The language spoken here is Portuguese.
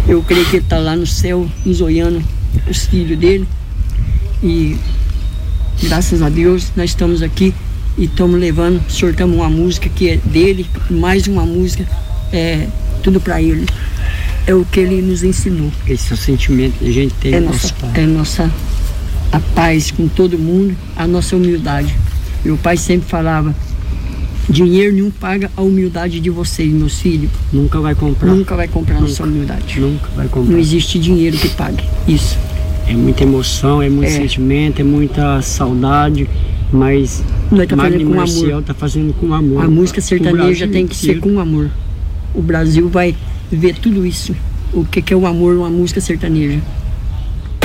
Eu creio que ele está lá no céu, nos olhando, os filhos dele. E graças a Deus nós estamos aqui e estamos levando, sortamos uma música que é dele, mais uma música, tudo para ele. É o que ele nos ensinou. Esse é o sentimento que a gente tem. A paz com todo mundo, a nossa humildade. Meu pai sempre falava: dinheiro nenhum paga a humildade de vocês, meus filhos. Nunca vai comprar. Nunca vai comprar nossa humildade. Nunca vai comprar. Não existe dinheiro que pague isso. É muita emoção, é muito sentimento, é muita saudade, mas nós tá fazendo com amor. Tá fazendo com amor. A música sertaneja tem que ser com amor. O Brasil vai ver tudo isso. O que é o amor numa música sertaneja.